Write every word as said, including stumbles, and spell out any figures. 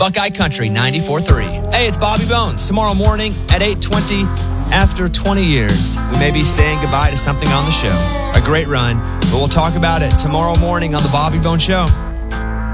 Buckeye Country ninety-four three. Hey, it's Bobby Bones. Tomorrow morning at eight twenty, after twenty years, we may be saying goodbye to something on the show. A great run, but we'll talk about it tomorrow morning on the Bobby Bones Show.